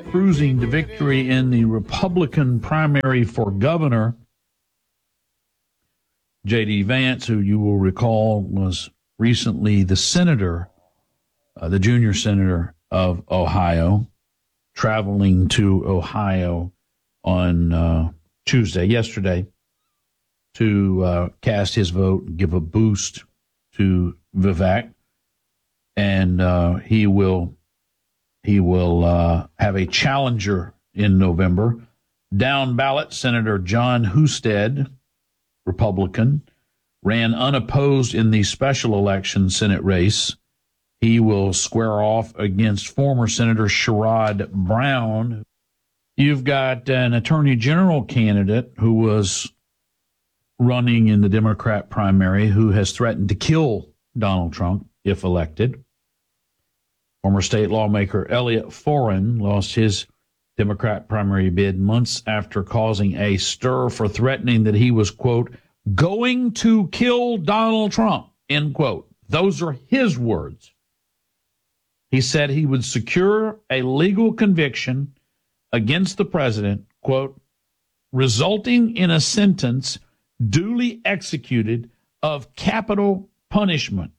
cruising to victory in the Republican primary for governor. J.D. Vance, who you will recall was recently the senator, the junior senator of Ohio, traveling to Ohio on yesterday, to cast his vote and give a boost to Vivek. And he will have a challenger in November. Down ballot, Senator John Husted, Republican, ran unopposed in the special election Senate race. He will square off against former Senator Sherrod Brown. You've got an attorney general candidate who was running in the Democrat primary who has threatened to kill Donald Trump if elected. Former state lawmaker Elliot Foran lost his Democrat primary bid months after causing a stir for threatening that he was, quote, going to kill Donald Trump, end quote. Those are his words. He said he would secure a legal conviction against the president, quote, resulting in a sentence duly executed of capital punishment.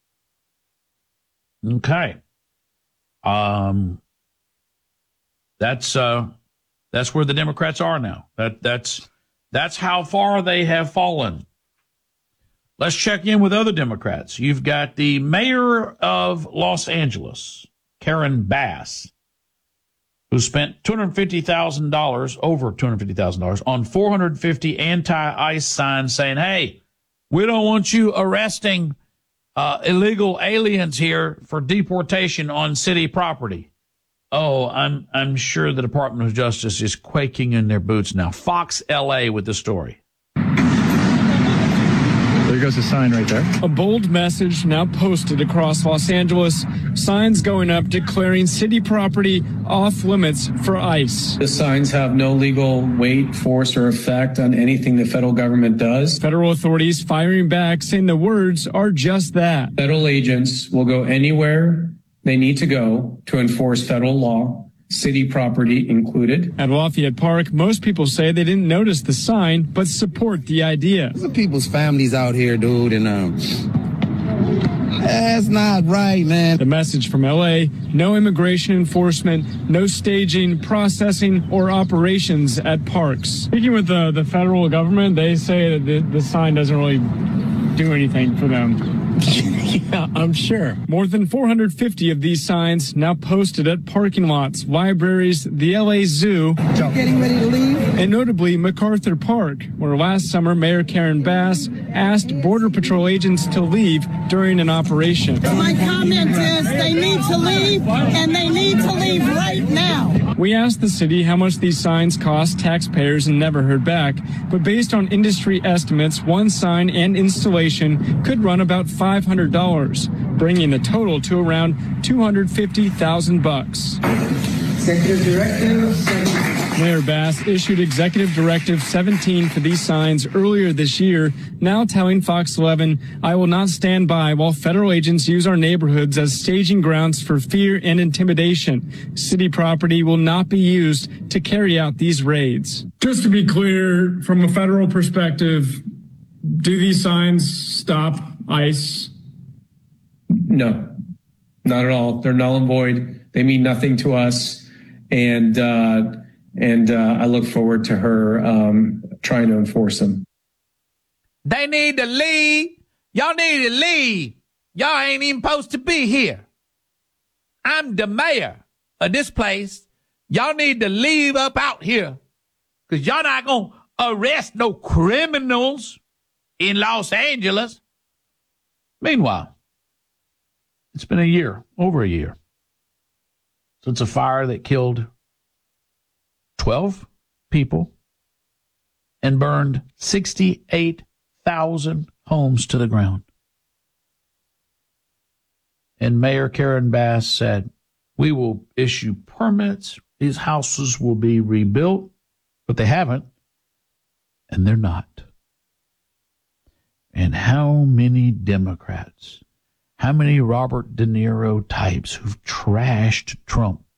Okay. That's where the Democrats are now. That's how far they have fallen. Let's check in with other Democrats. You've got the mayor of Los Angeles, Karen Bass, who spent $250,000, over $250,000, on 450 anti-ICE signs saying, hey, we don't want you arresting illegal aliens here for deportation on city property. Oh, I'm sure the Department of Justice is quaking in their boots now. Fox LA with the story. There goes the sign right there. A bold message now posted across Los Angeles. Signs going up declaring city property off limits for ICE. The signs have no legal weight, force, or effect on anything the federal government does. Federal authorities firing back, saying the words are just that. Federal agents will go anywhere they need to go to enforce federal law, city property included. At Lafayette Park, most people say they didn't notice the sign, but support the idea. There's people's families out here, dude, and that's not right, man. The message from L.A., no immigration enforcement, no staging, processing, or operations at parks. Speaking with the federal government, they say that the sign doesn't really do anything for them. Yeah, I'm sure. More than 450 of these signs now posted at parking lots, libraries, the LA Zoo, Getting ready to leave? and notably MacArthur Park, where last summer Mayor Karen Bass asked Border Patrol agents to leave during an operation. My comment is they need to leave, and they need to leave right now. We asked the city how much these signs cost taxpayers and never heard back, but based on industry estimates, one sign and installation could run about $500, bringing the total to around $250,000. Executive Directive. Mayor Bass issued Executive Directive 17 for these signs earlier this year, now telling Fox 11, I will not stand by while federal agents use our neighborhoods as staging grounds for fear and intimidation. City property will not be used to carry out these raids. Just to be clear, from a federal perspective, do these signs stop ICE? No, not at all. They're null and void. They mean nothing to us. And I look forward to her trying to enforce them. They need to leave. Y'all need to leave. Y'all ain't even supposed to be here. I'm the mayor of this place. Y'all need to leave up out here, because y'all not going to arrest no criminals in Los Angeles. Meanwhile, it's been a year, over a year, since a fire that killed 12 people and burned 68,000 homes to the ground. And Mayor Karen Bass said, we will issue permits. These houses will be rebuilt, but they haven't, and they're not. And how many Democrats, how many Robert De Niro types who've trashed Trump,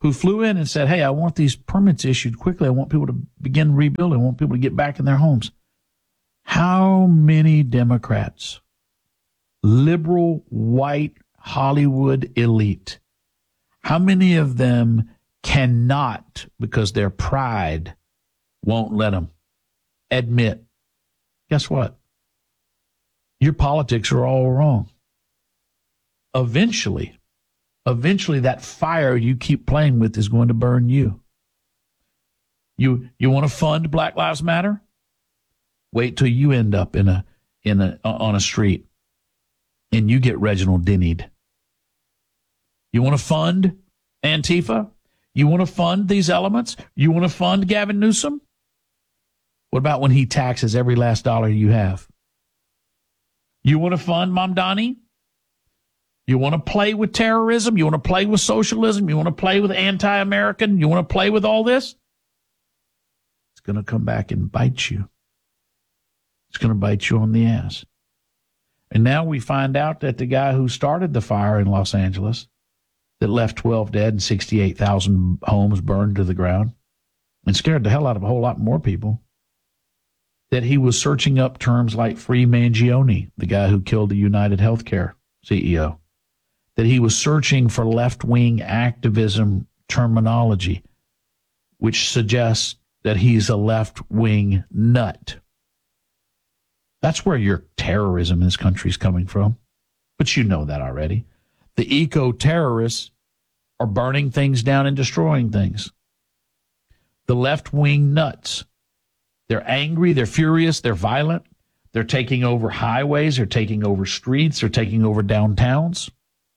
who flew in and said, hey, I want these permits issued quickly. I want people to begin rebuilding. I want people to get back in their homes. How many Democrats, liberal, white, Hollywood elite, how many of them cannot, because their pride won't let them admit, guess what? Your politics are all wrong. Eventually, that fire you keep playing with is going to burn you. You want to fund Black Lives Matter? Wait till you end up on a street and you get Reginald Denny'd. You want to fund Antifa? You want to fund these elements? You want to fund Gavin Newsom? What about when he taxes every last dollar you have? You want to fund Mamdani? You want to play with terrorism? You want to play with socialism? You want to play with anti-American? You want to play with all this? It's going to come back and bite you. It's going to bite you on the ass. And now we find out that the guy who started the fire in Los Angeles that left 12 dead and 68,000 homes burned to the ground and scared the hell out of a whole lot more people, that he was searching up terms like Free Mangione, the guy who killed the United Healthcare CEO, that he was searching for left-wing activism terminology, which suggests that he's a left-wing nut. That's where your terrorism in this country is coming from. But you know that already. The eco-terrorists are burning things down and destroying things. The left-wing nuts, they're angry, they're furious, they're violent. They're taking over highways, they're taking over streets, they're taking over downtowns.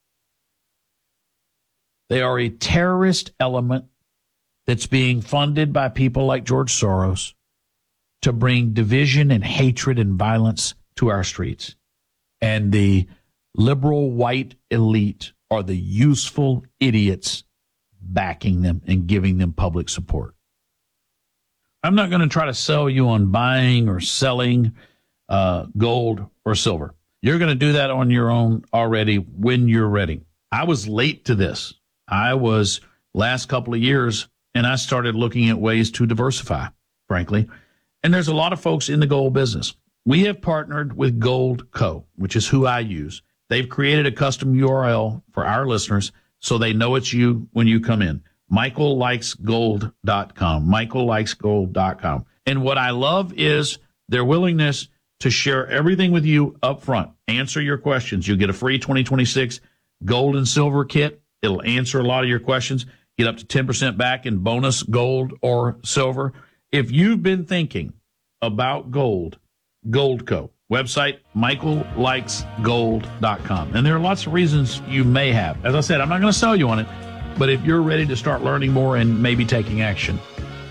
They are a terrorist element that's being funded by people like George Soros to bring division and hatred and violence to our streets. And the liberal white elite are the useful idiots backing them and giving them public support. I'm not going to try to sell you on buying or selling gold or silver. You're going to do that on your own already when you're ready. I was late to this. I was last couple of years, and I started looking at ways to diversify, frankly. And there's a lot of folks in the gold business. We have partnered with Gold Co., which is who I use. They've created a custom URL for our listeners so they know it's you when you come in. MichaelLikesGold.com. MichaelLikesGold.com. And what I love is their willingness to share everything with you up front. Answer your questions. You get a free 2026 gold and silver kit. It'll answer a lot of your questions. Get up to 10% back in bonus gold or silver. If you've been thinking about gold, Gold Co. Website, MichaelLikesGold.com. And there are lots of reasons you may have. As I said, I'm not going to sell you on it, but if you're ready to start learning more and maybe taking action,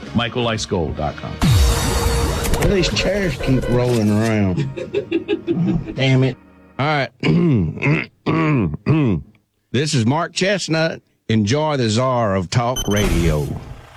MichaelLikesGold.com. These chairs keep rolling around. Damn it. All right. This is Mark Chestnut. Enjoy the czar of talk radio.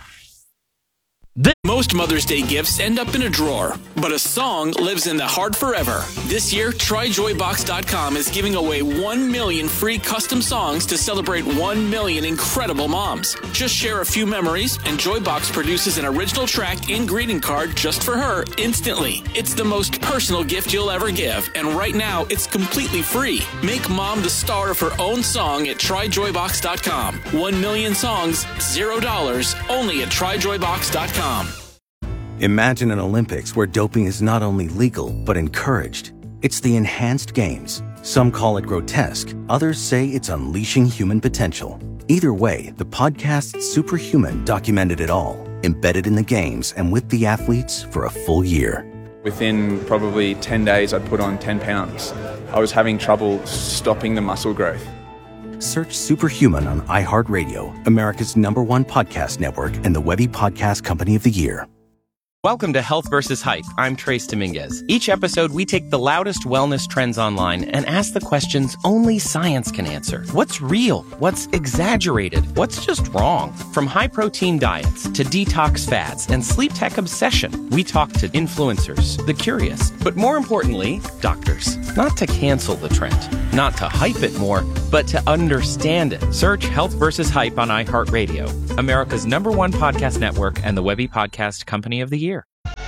Most Mother's Day gifts end up in a drawer, but a song lives in the heart forever. This year, TryJoyBox.com is giving away 1 million free custom songs to celebrate 1 million incredible moms. Just share a few memories, and Joybox produces an original track and greeting card just for her instantly. It's the most personal gift you'll ever give, and right now, it's completely free. Make mom the star of her own song at TryJoyBox.com. 1 million songs, $0, only at TryJoyBox.com. Imagine an Olympics where doping is not only legal, but encouraged. It's the enhanced games. Some call it grotesque. Others say it's unleashing human potential. Either way, the podcast Superhuman documented it all, embedded in the games and with the athletes for a full year. Within probably 10 days, I'd put on 10 pounds. I was having trouble stopping the muscle growth. Search Superhuman on iHeartRadio, America's #1 podcast network, and the Webby Podcast Company of the Year. Welcome to Health vs. Hype. I'm Trace Dominguez. Each episode, we take the loudest wellness trends online and ask the questions only science can answer. What's real? What's exaggerated? What's just wrong? From high-protein diets to detox fads and sleep tech obsession, we talk to influencers, the curious, but more importantly, doctors. Not to cancel the trend, Not to hype it more, but to understand it. Search Health versus Hype on iHeartRadio, America's #1 podcast network and the Webby Podcast Company of the Year.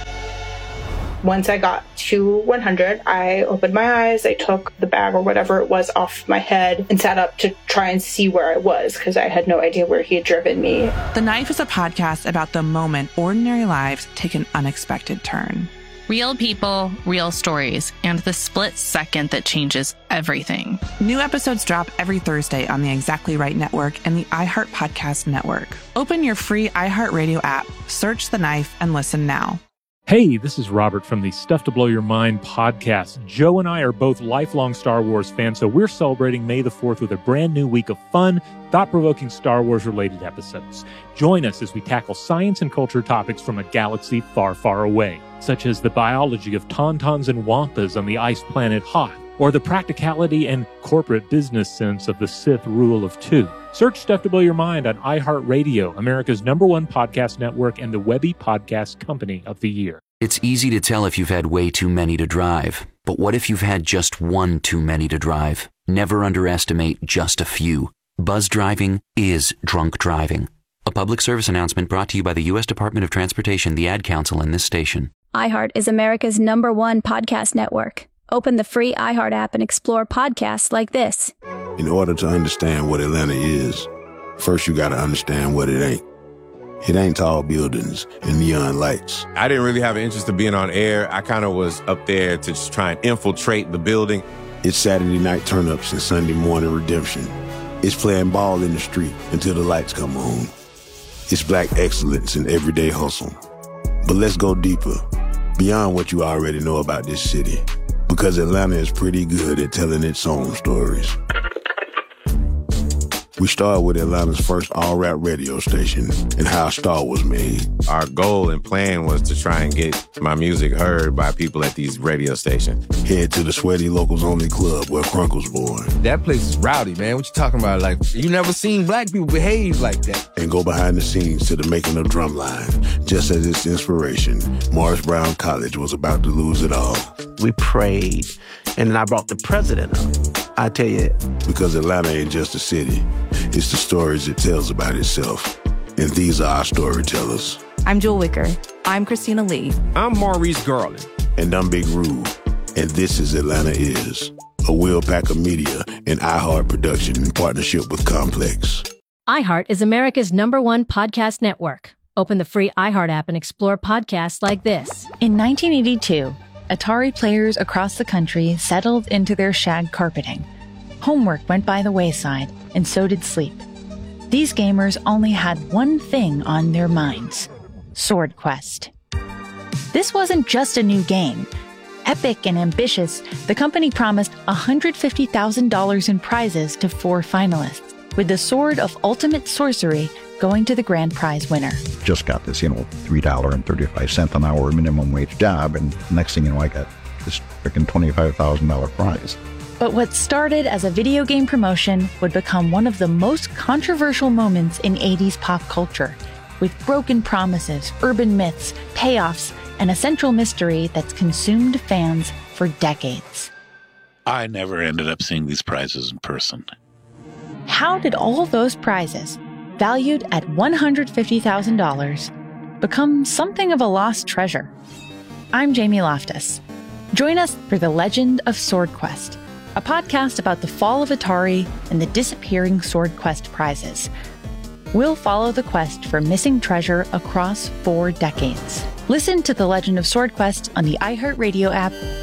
Once I got to 100, I opened my eyes, I took the bag or whatever it was off my head and sat up to try and see where I was because I had no idea where he had driven me. The Knife is a podcast about the moment ordinary lives take an unexpected turn. Real people, real stories, and the split second that changes everything. New episodes drop every Thursday on the Exactly Right Network and the iHeart Podcast Network. Open your free iHeartRadio app, search The Knife, and listen now. Hey, this is Robert from the Stuff to Blow Your Mind podcast. Joe and I are both lifelong Star Wars fans, so we're celebrating May the 4th with a brand new week of fun, thought-provoking Star Wars-related episodes. Join us as we tackle science and culture topics from a galaxy far, far away, such as the biology of tauntauns and wampas on the ice planet Hoth, or the practicality and corporate business sense of the Sith Rule of Two. Search Stuff to Blow Your Mind on iHeartRadio, America's #1 podcast network and the Webby Podcast Company of the Year. It's easy to tell if you've had way too many to drive. But what if you've had just one too many to drive? Never underestimate just a few. Buzz driving is drunk driving. A public service announcement brought to you by the U.S. Department of Transportation, the Ad Council, and this station. iHeart is America's #1 podcast network. Open the free iHeart app and explore podcasts like this. In order to understand what Atlanta is, first you gotta understand what it ain't. It ain't tall buildings and neon lights. I didn't really have an interest in being on air. I kind of was up there to just try and infiltrate the building. It's Saturday night turn-ups and Sunday morning redemption. It's playing ball in the street until the lights come on. It's black excellence in everyday hustle. But let's go deeper, beyond what you already know about this city. Because Atlanta is pretty good at telling its own stories. We started with Atlanta's first all-rap radio station and how a star was made. Our goal and plan was to try and get my music heard by people at these radio stations. Head to the Sweaty Locals Only Club where Crunk was born. That place is rowdy, man. What you talking about? Like, you never seen black people behave like that. And go behind the scenes to the making of Drumline. Just as its inspiration, Morris Brown College was about to lose it all. We prayed, and then I brought the president up. I tell you. Because Atlanta ain't just a city. It's the stories it tells about itself. And these are our storytellers. I'm Jewel Wicker. I'm Christina Lee. I'm Maurice Garland. And I'm Big Rube. And this is Atlanta Is, a Will Packer Media and iHeart production in partnership with Complex. iHeart is America's #1 podcast network. Open the free iHeart app and explore podcasts like this. In 1982, Atari players across the country settled into their shag carpeting. Homework went by the wayside, and so did sleep. These gamers only had one thing on their minds: Sword Quest. This wasn't just a new game. Epic and ambitious, the company promised $150,000 in prizes to 4 finalists, with the Sword of Ultimate Sorcery going to the grand prize winner. Just got this, $3.35 an hour minimum wage job, and next thing you know, I got this freaking $25,000 prize. But what started as a video game promotion would become one of the most controversial moments in 80s pop culture, with broken promises, urban myths, payoffs, and a central mystery that's consumed fans for decades. I never ended up seeing these prizes in person. How did all those prizes, valued at $150,000, become something of a lost treasure? I'm Jamie Loftus. Join us for The Legend of Sword Quest, a podcast about the fall of Atari and the disappearing Sword Quest prizes. We'll follow the quest for missing treasure across 4 decades. Listen to The Legend of Sword Quest on the iHeartRadio app,